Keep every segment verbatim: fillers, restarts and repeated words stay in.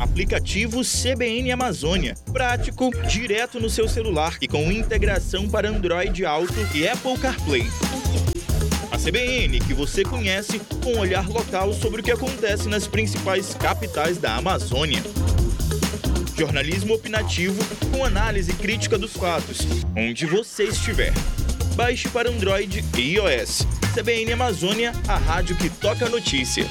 Aplicativo C B N Amazônia. Prático, direto no seu celular e com integração para Android Auto e Apple CarPlay. A C B N, que você conhece, com um olhar local sobre o que acontece nas principais capitais da Amazônia. Jornalismo opinativo com análise crítica dos fatos, onde você estiver. Baixe para Android e iOS. C B N Amazônia, a rádio que toca a notícia.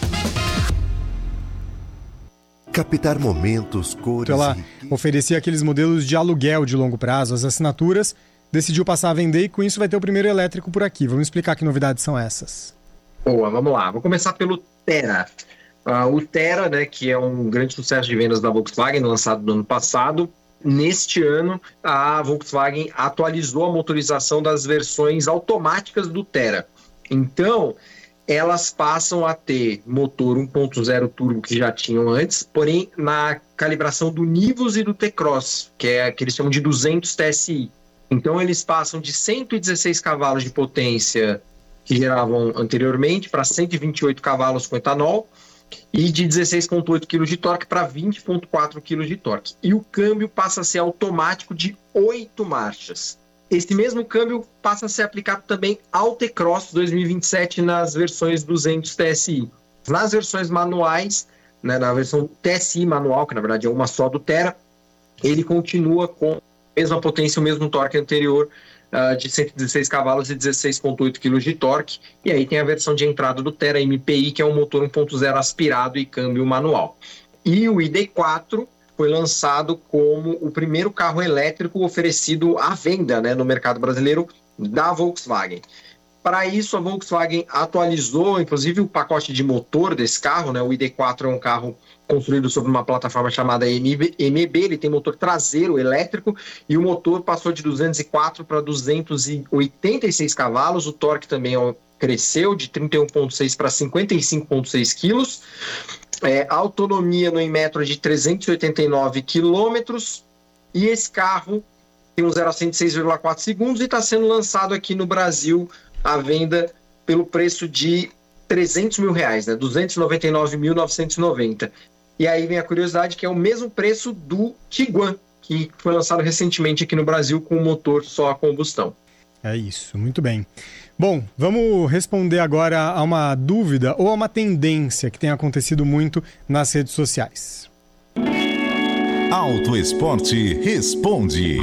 Captar momentos, cores... Ela oferecia aqueles modelos de aluguel de longo prazo, as assinaturas, decidiu passar a vender e com isso vai ter o primeiro elétrico por aqui. Vamos explicar que novidades são essas. Boa, vamos lá. Vou começar pelo Tera. Uh, o Tera, né, que é um grande sucesso de vendas da Volkswagen, lançado no ano passado. Neste ano, a Volkswagen atualizou a motorização das versões automáticas do Tera. Então, elas passam a ter motor um ponto zero turbo que já tinham antes, porém na calibração do Nivus e do T-Cross, que é que eles chamam de duzentos T S I. Então eles passam de cento e dezesseis cavalos de potência que geravam anteriormente para cento e vinte e oito cavalos com etanol e de dezesseis vírgula oito quilos de torque para vinte vírgula quatro quilos de torque. E o câmbio passa a ser automático de oito marchas. Esse mesmo câmbio passa a ser aplicado também ao T-Cross dois mil e vinte e sete nas versões duzentos T S I. Nas versões manuais, né, na versão T S I manual, que na verdade é uma só do Tera, ele continua com a mesma potência, o mesmo torque anterior uh, de cento e dezesseis cavalos e dezesseis vírgula oito quilos de torque. E aí tem a versão de entrada do Tera M P I, que é um motor um ponto zero aspirado e câmbio manual. E o I D quatro foi lançado como o primeiro carro elétrico oferecido à venda, né, no mercado brasileiro da Volkswagen. Para isso, a Volkswagen atualizou, inclusive, o pacote de motor desse carro, né? O I D quatro é um carro construído sobre uma plataforma chamada M B, ele tem motor traseiro elétrico e o motor passou de duzentos e quatro para duzentos e oitenta e seis cavalos, o torque também cresceu de trinta e um vírgula seis para cinquenta e cinco vírgula seis quilos. É, a autonomia no Inmetro é de trezentos e oitenta e nove quilômetros e esse carro tem um zero a cento e seis vírgula quatro segundos e está sendo lançado aqui no Brasil à venda pelo preço de trezentos mil reais, né? duzentos e noventa e nove mil novecentos e noventa. E aí vem a curiosidade que é o mesmo preço do Tiguan, que foi lançado recentemente aqui no Brasil com motor só a combustão. É isso, muito bem. Bom, vamos responder agora a uma dúvida ou a uma tendência que tem acontecido muito nas redes sociais. Auto Esporte responde.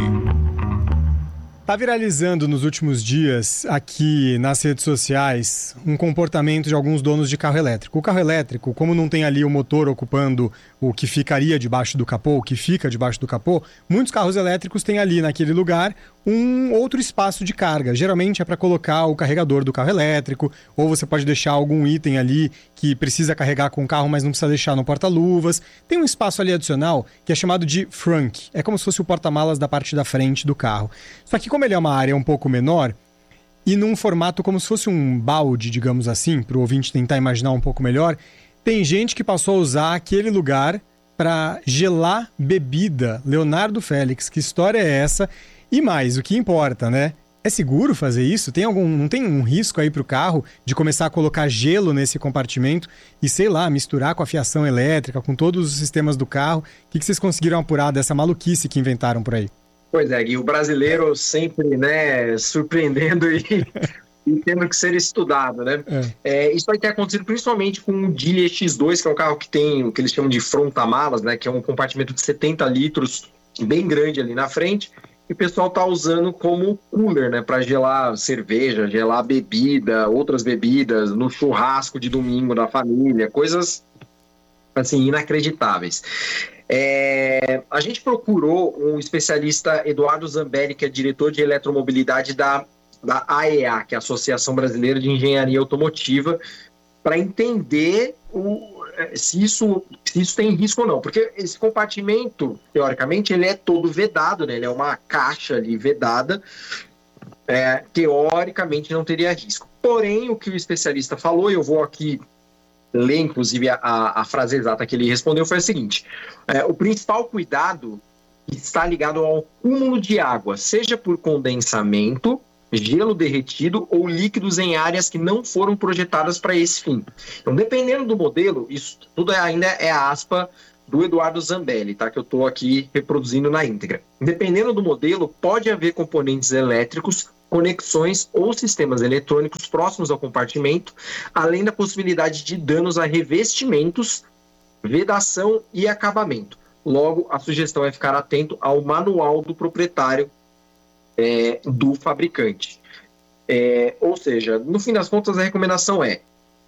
Está viralizando nos últimos dias aqui nas redes sociais um comportamento de alguns donos de carro elétrico. O carro elétrico, como não tem ali o motor ocupando o que ficaria debaixo do capô, o que fica debaixo do capô, muitos carros elétricos têm ali naquele lugar um outro espaço de carga. Geralmente é para colocar o carregador do carro elétrico, ou você pode deixar algum item ali que precisa carregar com o carro, mas não precisa deixar no porta-luvas. Tem um espaço ali adicional que é chamado de frunk. É como se fosse o porta-malas da parte da frente do carro. Só que como ele é uma área um pouco menor e num formato como se fosse um balde, digamos assim, para o ouvinte tentar imaginar um pouco melhor, tem gente que passou a usar aquele lugar para gelar bebida. Leonardo Félix, que história é essa? E mais, o que importa, né? É seguro fazer isso? Tem algum, não tem um risco aí para o carro de começar a colocar gelo nesse compartimento e, sei lá, misturar com a fiação elétrica, com todos os sistemas do carro? O que, que vocês conseguiram apurar dessa maluquice que inventaram por aí? Pois é, Gui, o brasileiro sempre, né, surpreendendo e, e tendo que ser estudado, né? É. É, isso vai ter acontecido principalmente com o Geely X dois, que é um carro que tem o que eles chamam de fronta-malas, né, que é um compartimento de setenta litros, bem grande ali na frente, e o pessoal tá usando como cooler, né, para gelar cerveja, gelar bebida, outras bebidas, no churrasco de domingo da família, coisas, assim, inacreditáveis. É, a gente procurou um especialista, Eduardo Zambelli, que é diretor de eletromobilidade da, da A E A, que é a Associação Brasileira de Engenharia Automotiva, para entender o, se, isso, se isso tem risco ou não. Porque esse compartimento, teoricamente, ele é todo vedado, né? Ele é uma caixa ali vedada, é, teoricamente não teria risco. Porém, o que o especialista falou, e eu vou aqui ler, inclusive, a, a, a frase exata que ele respondeu foi a seguinte: é, o principal cuidado está ligado ao acúmulo de água, seja por condensamento, gelo derretido ou líquidos em áreas que não foram projetadas para esse fim. Então, dependendo do modelo, isso tudo ainda é aspa do Eduardo Zambelli, tá? Que eu estou aqui reproduzindo na íntegra. Dependendo do modelo, pode haver componentes elétricos, conexões ou sistemas eletrônicos próximos ao compartimento, além da possibilidade de danos a revestimentos, vedação e acabamento. Logo, a sugestão é ficar atento ao manual do proprietário é, do fabricante. É, ou seja, no fim das contas, a recomendação é,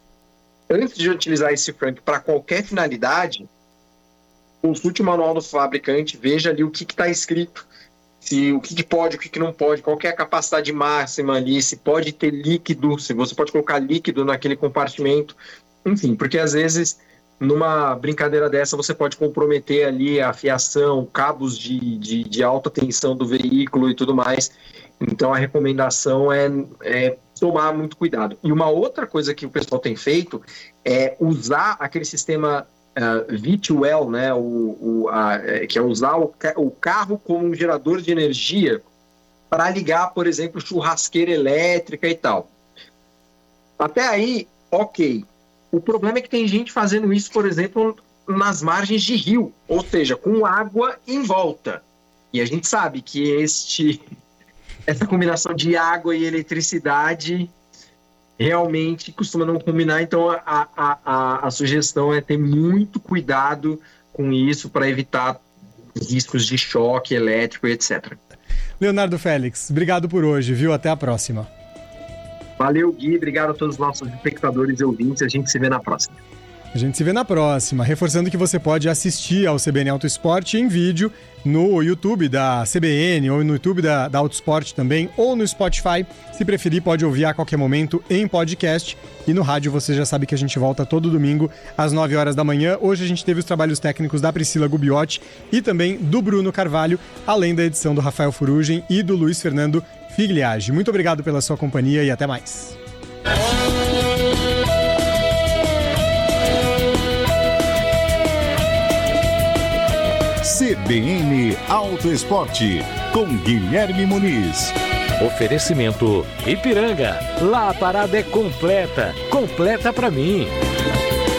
antes de utilizar esse frank para qualquer finalidade, consulte o manual do fabricante, veja ali o que está escrito, se, o que, que pode, o que, que não pode, qual que é a capacidade máxima ali, se pode ter líquido, se você pode colocar líquido naquele compartimento, enfim, porque às vezes numa brincadeira dessa você pode comprometer ali a fiação, cabos de, de, de alta tensão do veículo e tudo mais. Então a recomendação é, é tomar muito cuidado. E uma outra coisa que o pessoal tem feito é usar aquele sistema uh, V dois L, né, o, o, a, é, que é usar o, o carro como um gerador de energia para ligar, por exemplo, churrasqueira elétrica e tal. Até aí, ok. O problema é que tem gente fazendo isso, por exemplo, nas margens de rio, ou seja, com água em volta. E a gente sabe que este, essa combinação de água e eletricidade realmente costuma não combinar, então a, a, a, a sugestão é ter muito cuidado com isso para evitar riscos de choque elétrico e etcétera. Leonardo Félix, obrigado por hoje, viu? Até a próxima. Valeu, Gui. Obrigado a todos os nossos espectadores e ouvintes. A gente se vê na próxima. A gente se vê na próxima. Reforçando que você pode assistir ao C B N Auto Esporte em vídeo no YouTube da C B N ou no YouTube da, da Auto Esporte também, ou no Spotify. Se preferir, pode ouvir a qualquer momento em podcast. E no rádio você já sabe que a gente volta todo domingo às nove horas da manhã. Hoje a gente teve os trabalhos técnicos da Priscila Gubiotti e também do Bruno Carvalho, além da edição do Rafael Furugem e do Luiz Fernando Figliage. Muito obrigado pela sua companhia e até mais. C B N Auto Esporte, com Guilherme Muniz. Oferecimento Ipiranga. Lá a parada é completa. Completa pra mim.